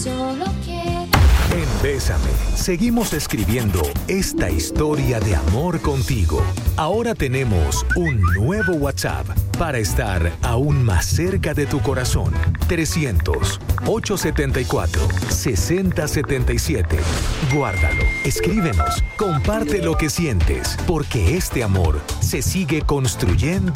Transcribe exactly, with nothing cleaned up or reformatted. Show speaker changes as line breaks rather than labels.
Solo quiero.
En Bésame, seguimos escribiendo esta historia de amor contigo. Ahora tenemos un nuevo WhatsApp para estar aún más cerca de tu corazón. trescientos, ochocientos setenta y cuatro, sesenta setenta y siete. Guárdalo, escríbenos, comparte lo que sientes, porque este amor se sigue construyendo.